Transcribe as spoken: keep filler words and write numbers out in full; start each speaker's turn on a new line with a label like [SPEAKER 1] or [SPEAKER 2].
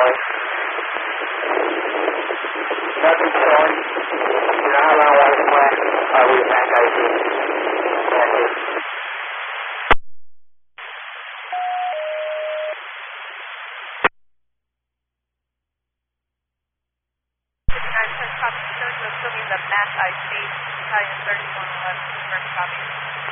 [SPEAKER 1] way. Nothing showing. You're not allowed white flag. Are we back I D? Thank you.
[SPEAKER 2] fifty-nine percent copy, sir. We're assuming the mass I C, Italian thirty-one eleven, confirmed copy.